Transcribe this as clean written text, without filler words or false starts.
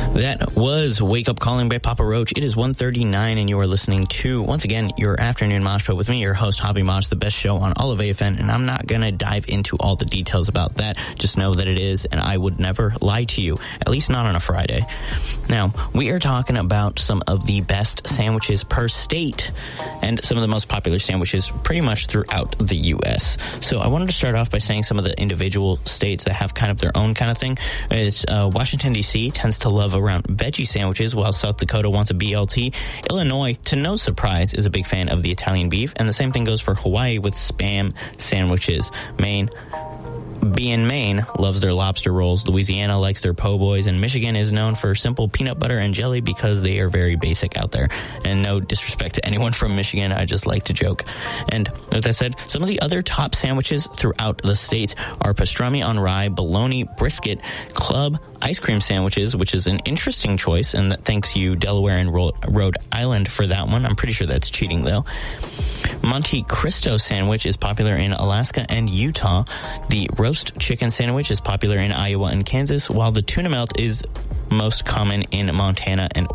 That was Wake Up Calling by Papa Roach. It is 1:39 and you are listening to, once again, your afternoon Mosh Pit with me, your host, Hobby Mosh, the best show on all of AFN, and I'm not going to dive into all the details about that. Just know that it is, and I would never lie to you, at least not on a Friday. Now, we are talking about some of the best sandwiches per state and some of the most popular sandwiches pretty much throughout the U.S. So I wanted to start off by saying some of the individual states that have kind of their own kind of thing. It's Washington, D.C. tends to love around veggie sandwiches, while South Dakota wants a BLT. Illinois, to no surprise, is a big fan of the Italian beef, and the same thing goes for Hawaii with Spam sandwiches. Maine loves their lobster rolls. Louisiana likes their po' boys, and Michigan is known for simple peanut butter and jelly because they are very basic out there. And no disrespect to anyone from Michigan, I just like to joke. And with that said, some of the other top sandwiches throughout the state are pastrami on rye, bologna, brisket, club, ice cream sandwiches, which is an interesting choice, and thanks you Delaware and Rhode Island for that one. I'm pretty sure that's cheating though. Monte Cristo sandwich is popular in Alaska and Utah. The roast chicken sandwich is popular in Iowa and Kansas, while the tuna melt is most common in Montana and